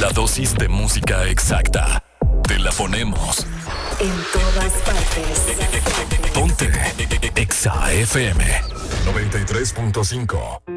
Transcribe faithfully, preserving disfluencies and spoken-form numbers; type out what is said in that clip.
La dosis de música exacta. Te la ponemos. En todas partes. Ponte Exa F M noventa y tres punto cinco.